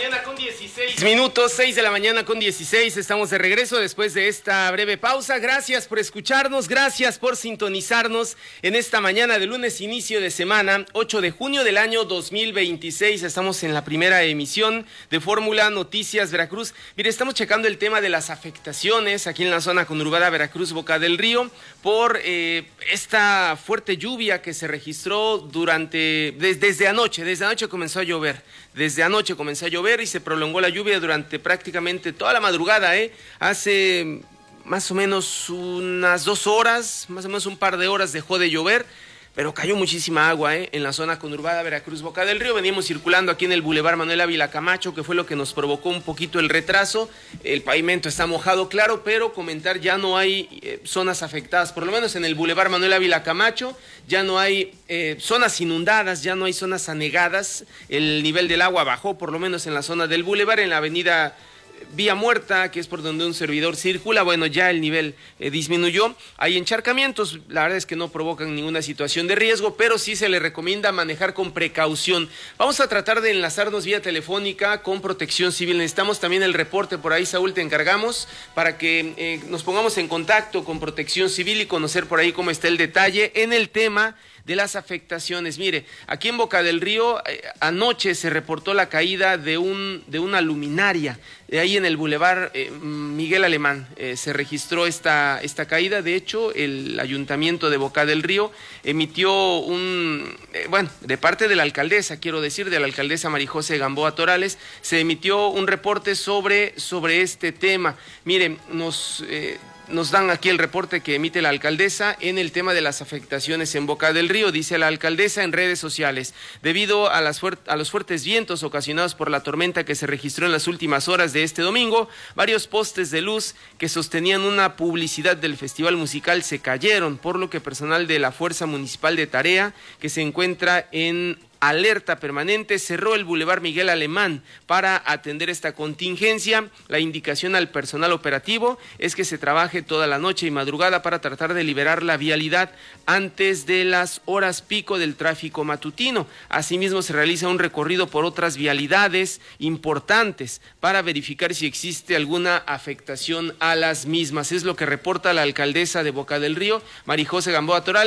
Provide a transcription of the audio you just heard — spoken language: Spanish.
mañana con 16 minutos, 6 de la mañana con 16, estamos de regreso después de esta breve pausa. Gracias por escucharnos, gracias por sintonizarnos en esta mañana de lunes, inicio de semana, 8 de junio del año 2026. Estamos en la primera emisión de Fórmula Noticias Veracruz. Mire, estamos checando el tema de las afectaciones aquí en la zona conurbada Veracruz, Boca del Río, por esta fuerte lluvia que se registró desde anoche. Desde anoche comenzó a llover. Desde anoche comenzó a llover y se prolongó la lluvia durante prácticamente toda la madrugada, Hace más o menos unas 2 horas, más o menos un par de horas dejó de llover, pero cayó muchísima agua, en la zona conurbada Veracruz, Boca del Río. Veníamos circulando aquí en el Boulevard Manuel Ávila Camacho, que fue lo que nos provocó un poquito el retraso. El pavimento está mojado, claro, pero comentar, ya no hay zonas afectadas, por lo menos en el Boulevard Manuel Ávila Camacho, ya no hay zonas inundadas, ya no hay zonas anegadas. El nivel del agua bajó, por lo menos en la zona del Boulevard, en la avenida Vía Muerta, que es por donde un servidor circula, bueno, ya el nivel disminuyó. Hay encharcamientos, la verdad es que no provocan ninguna situación de riesgo, pero sí se le recomienda manejar con precaución. Vamos a tratar de enlazarnos vía telefónica con Protección Civil. Necesitamos también el reporte por ahí, Saúl, te encargamos para que nos pongamos en contacto con Protección Civil y conocer por ahí cómo está el detalle en el tema de las afectaciones. Mire, aquí en Boca del Río anoche se reportó la caída de una luminaria de ahí en el Boulevard Miguel Alemán. Se registró esta caída. De hecho, el Ayuntamiento de Boca del Río emitió de parte de la alcaldesa, de la alcaldesa María José Gamboa Torales, se emitió un reporte sobre este tema. Mire, nos dan aquí el reporte que emite la alcaldesa en el tema de las afectaciones en Boca del Río. Dice la alcaldesa en redes sociales: debido a los fuertes vientos ocasionados por la tormenta que se registró en las últimas horas de este domingo, varios postes de luz que sostenían una publicidad del festival musical se cayeron, por lo que personal de la Fuerza Municipal de Tarea, que se encuentra en alerta permanente, cerró el Boulevard Miguel Alemán para atender esta contingencia. La indicación al personal operativo es que se trabaje toda la noche y madrugada para tratar de liberar la vialidad antes de las horas pico del tráfico matutino. Asimismo, se realiza un recorrido por otras vialidades importantes para verificar si existe alguna afectación a las mismas. Es lo que reporta la alcaldesa de Boca del Río, María José Gamboa Toral.